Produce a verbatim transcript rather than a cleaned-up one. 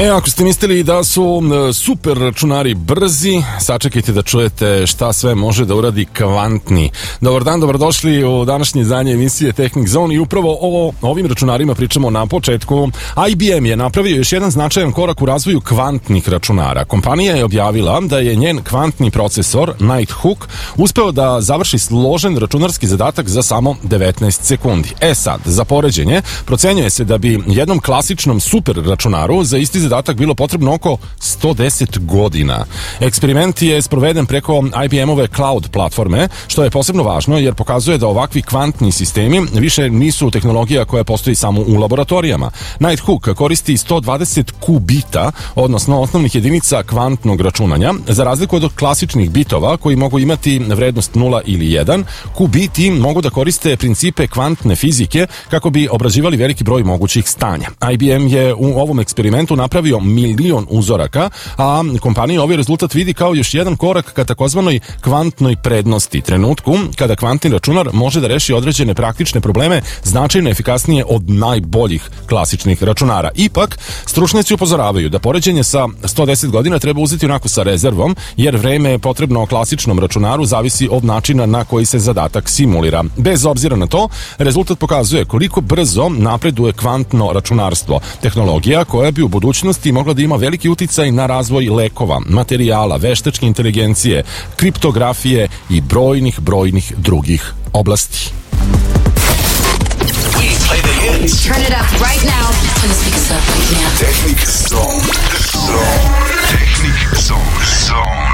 E, ako ste mislili da su super računari brzi, sačekajte da čujete šta sve može da uradi kvantni. Dobar dan, dobrodošli u današnje izdanje emisije Technic Zone i upravo o ovim računarima pričamo na početku. I B M je napravio još jedan značajan korak u razvoju kvantnih računara. Kompanija je objavila da je njen kvantni procesor Nighthawk uspeo da završi složen računarski zadatak za samo devetnaest sekundi. E sad, za poređenje, procenjuje se da bi jednom klasičnom super računaru za isti zadatak bilo potrebno oko sto deset godina. Eksperiment je sproveden preko I B M-ove cloud platforme, što je posebno važno jer pokazuje da ovakvi kvantni sistemi više nisu tehnologija koja postoji samo u laboratorijama. Nighthawk koristi sto dvadeset kubita, odnosno osnovnih jedinica kvantnog računanja, za razliku od klasičnih bitova koji mogu imati vrednost nula ili jedan. Kubiti mogu da koriste principe kvantne fizike kako bi obrađivali veliki broj mogućih stanja. I B M je u ovom eksperimentu napravio milion uzoraka, a kompanija ovaj rezultat vidi kao još jedan korak ka takozvanoj kvantnoj prednosti, trenutku kada kvantni računar može da reši određene praktične probleme značajno efikasnije od najboljih klasičnih računara. Ipak, stručnjaci upozoravaju da poređenje sa sto deset godina treba uzeti onako sa rezervom, jer vreme potrebno klasičnom računaru zavisi od načina na koji se zadatak simulira. Bez obzira na to, rezultat pokazuje koliko brzo napreduje kvantno računarstvo, tehnologija koja bi u budućnosti mogla da ima veliki uticaj na razvoj lekova, materijala, veštačke inteligencije, kriptografije i brojnih, brojnih drugih oblasti. Turn it up right now. Turn the speakers up right now. Technic Zone. Zone. Technic Zone. Zone.